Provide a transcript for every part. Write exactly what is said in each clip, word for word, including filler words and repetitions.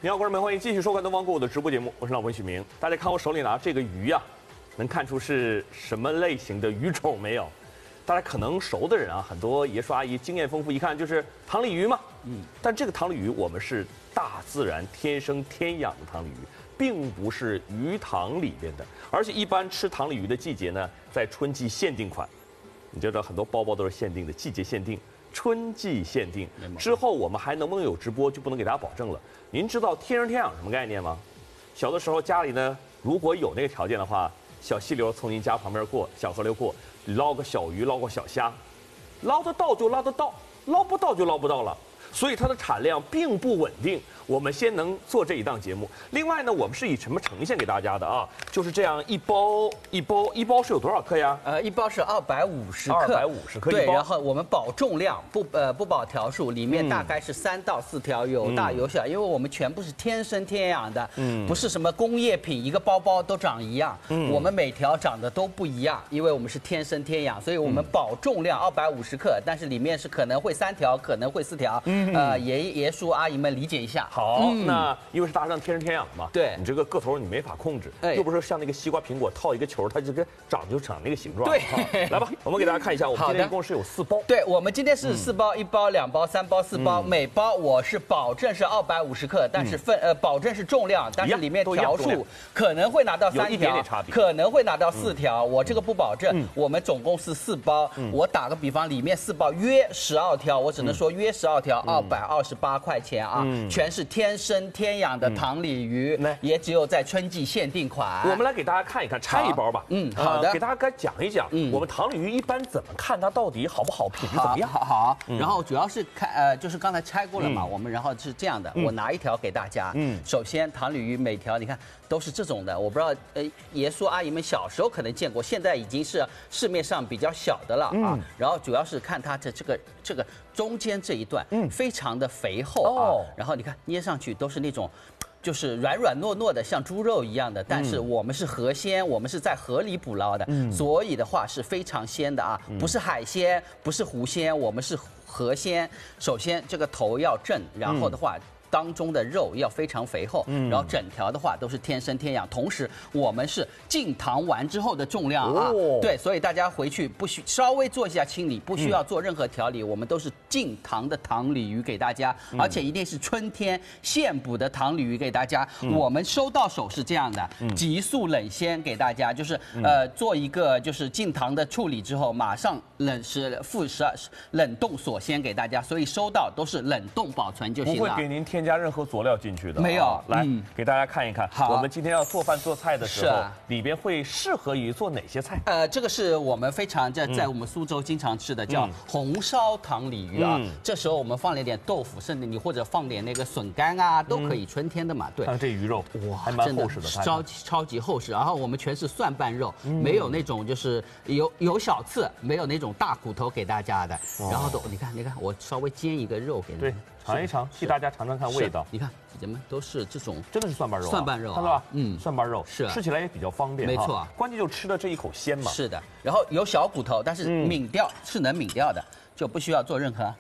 你好，观众们，欢迎继续收看东方购物的直播节目，我是老文许明。大家看我手里拿这个鱼啊，能看出是什么类型的鱼种没有？大家可能熟的人啊，很多爷叔阿姨经验丰富，一看就是塘鲤鱼嘛。嗯，但这个塘鲤鱼我们是大自然天生天养的塘鲤鱼，并不是鱼塘里边的。而且一般吃塘鲤鱼的季节呢，在春季限定款。你知道很多包包都是限定的，季节限定。春季限定之后，我们还能不能有直播，就不能给大家保证了。您知道天生天养什么概念吗？小的时候家里呢，如果有那个条件的话，小溪流从您家旁边过，小河流过，捞个小鱼，捞个小虾，捞得到就捞得到，捞不到就捞不到了。所以它的产量并不稳定。我们先能做这一档节目。另外呢，我们是以什么呈现给大家的啊？就是这样一包一包一包是有多少克呀？ 呃，一包是二百五十克， 二百五十克一包。 对，然后我们保重量，不呃不保条数，里面大概是三到四条，有大有小，因为我们全部是天生天养的，嗯，不是什么工业品，一个包包都长一样，嗯，我们每条长得都不一样，因为我们是天生天养，所以我们保重量二百五十克，但是里面是可能会三条，可能会四条，嗯，呃，爷爷叔阿姨们理解一下。 好，嗯、那因为是大自然天生天养的嘛， 对你这个个头你没法控制， 哎、 又不是像那个西瓜苹果套一个球，它就跟长就长那个形状。 对， 来吧，我们给大家看一下，我们今天一共是有四包。 对，我们今天是四包，嗯、一包、两包、三包、四包，嗯、每包我是保证是二百五十克，但是分、嗯、呃保证是重量，但是里面条数可能会拿到三条，可能会拿到四条，嗯、我这个不保证。嗯、我们总共是四包，嗯、我打个比方，里面四包约十二条，我只能说约十二条，二百二十八块钱啊，嗯、全是天生天养的塘鲤鱼，嗯、也只有在春季限定款。 我们来给大家看一看，拆一包吧。 嗯，好的， 呃、给大家该讲一讲，嗯、我们塘鲤鱼一般怎么看它到底好不好，品质怎么样？ 好，好，好嗯、然后主要是看呃，就是刚才拆过了嘛，嗯、我们然后是这样的，嗯、我拿一条给大家。嗯，首先塘鲤鱼每条你看都是这种的，我不知道呃爷叔阿姨们小时候可能见过，现在已经是市面上比较小的了啊。嗯、然后主要是看它的这个这个中间这一段，嗯，非常的肥厚啊。哦、然后你看捏上去都是那种。就是软软糯糯的，像猪肉一样的，但是我们是河鲜，我们是在河里捕捞的，嗯、所以的话是非常鲜的啊，嗯、不是海鲜，不是湖鲜，我们是河鲜。首先这个头要正，然后的话。嗯当中的肉要非常肥厚，嗯、然后整条的话都是天生天养，同时我们是浸糖完之后的重量啊，哦、对，所以大家回去不需稍微做一下清理，不需要做任何调理，嗯、我们都是浸糖的塘鲤鱼给大家，嗯、而且一定是春天现捕的塘鲤鱼给大家。嗯、我们收到手是这样的，嗯、急速冷鲜给大家，就是、嗯、呃做一个就是浸糖的处理之后，马上冷是负十二冷冻锁鲜给大家，所以收到都是冷冻保存就行了， 不会给您添加任何佐料进去的， 没有。 来、 嗯、 给大家看一看， 好， 我们今天要做饭做菜的时候， 啊、 里边会适合于做哪些菜？ 呃，这个是我们非常在在我们苏州经常吃的，叫红烧塘鲤鱼啊。嗯、这时候我们放了一点豆腐，甚至你或者放点那个笋干啊，都可以，春天的嘛。对， 看这鱼肉，哇，还蛮厚实的， 超超级厚实。然后我们全是蒜瓣肉，嗯、没有那种就是有有小刺，没有那种大骨头给大家的。然后都你看，你看，我稍微煎一个肉给你。 对。尝一尝，替大家尝尝看味道。 你看，姐们都是这种， 真的是蒜瓣肉、啊， 蒜瓣肉、啊， 看到吧？ 嗯， 蒜瓣肉是吃起来也比较方便， 没错、啊。 关键就吃的这一口鲜嘛。 是的，然后有小骨头，但是抿掉、嗯、是能抿掉的，就不需要做任何。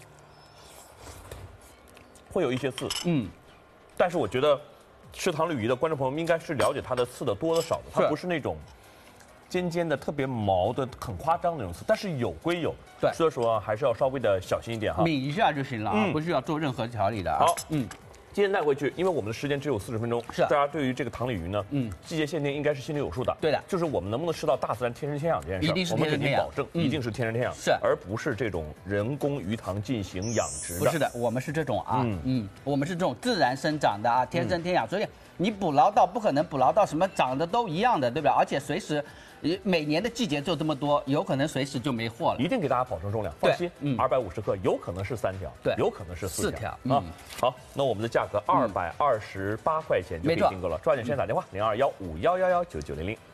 会有一些刺， 嗯， 但是我觉得吃塘鲤鱼的观众朋友们应该是了解它的刺的多的少的，它不是那种。尖尖的、特别毛的、很夸张的那种刺，但是有归有， 对， 所以说还是要稍微的小心一点哈。 抿一下就行了啊，嗯、不需要做任何调理的、啊。 好，嗯，今天带回去，因为我们的时间只有四十分钟， 是大家对于这个塘鲤鱼呢，嗯，季节限定应该是心里有数的。 对的， 就是我们能不能吃到大自然天生天养这件事， 一定是天生天养， 我们给您保证，嗯、一定是天生天养， 是， 而不是这种人工鱼塘进行养殖的。 不是的，我们是这种啊，嗯嗯，我们是这种自然生长的啊，天生天养，所以你捕捞到不可能捕捞到什么长得都一样的，对不对？而且随时。每年的季节就这么多，有可能随时就没货了。 一定给大家保证重量，放心，嗯，二百五十克，有可能是三条， 对， 有可能是四条啊。 好，那我们的价格二百二十八块钱就可以订购了，抓紧时间打电话零二幺五幺幺幺九九零零。